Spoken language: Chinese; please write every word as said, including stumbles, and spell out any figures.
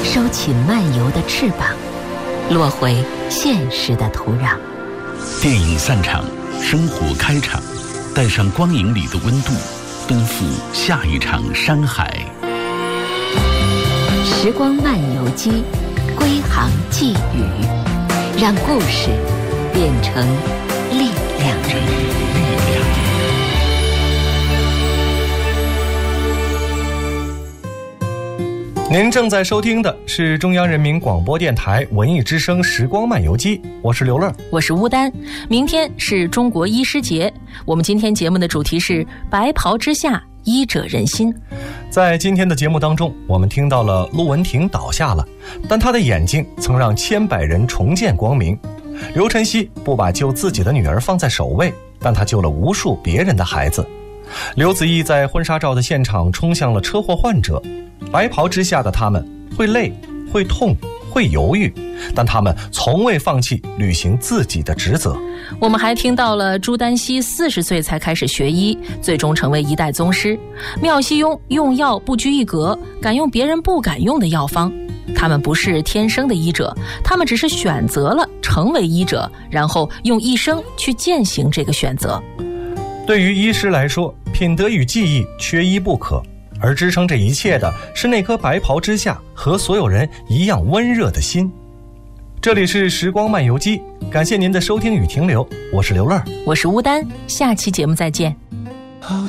收起漫游的翅膀，落回现实的土壤。 电影散场，生活开场，带上光影里的温度，奔赴下一场山海。 时光漫游记，归航寄语，让故事变成力量。 您正在收听的是中央人民广播电台文艺之声时光漫游记，我是刘乐， 我是乌丹。明天是中国医师节，我们今天节目的主题是白袍之下，医者仁心。 在今天的节目当中，我们听到了陆文婷倒下了，但她的眼睛曾让千百人重见光明。刘晨曦不把救自己的女儿放在首位，但他救了无数别人的孩子。刘子毅在婚纱照的现场冲向了车祸患者，白袍之下的他们会累，会痛，会犹豫，但他们从未放弃履行自己的职责。 我们还听到了朱丹溪四十岁才开始学医，最终成为一代宗师。妙西庸用药不拘一格，敢用别人不敢用的药方。他们不是天生的医者，他们只是选择了成为医者，然后用一生去践行这个选择。 对于医师来说，品德与技艺缺一不可，而支撑这一切的是那颗白袍之下和所有人一样温热的心。这里是时光漫游记，感谢您的收听与停留，我是刘乐， 我是乌丹，下期节目再见。